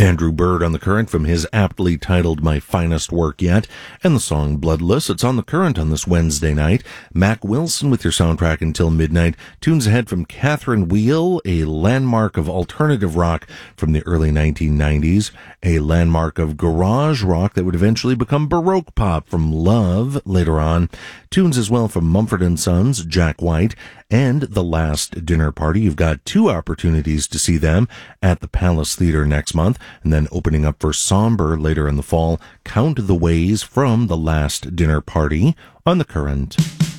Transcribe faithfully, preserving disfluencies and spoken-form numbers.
Andrew Bird on The Current from his aptly titled My Finest Work Yet, and the song Bloodless. It's on The Current on this Wednesday night. Mac Wilson with your soundtrack until midnight. Tunes ahead from Catherine Wheel, a landmark of alternative rock from the early nineteen nineties, a landmark of garage rock that would eventually become Baroque pop from Love later on. Tunes as well from Mumford and Sons, Jack White, and The Last Dinner Party. You've got two opportunities to see them at the Palace Theater next month, and then opening up for Somber later in the fall, Count the Ways from The Last Dinner Party on The Current.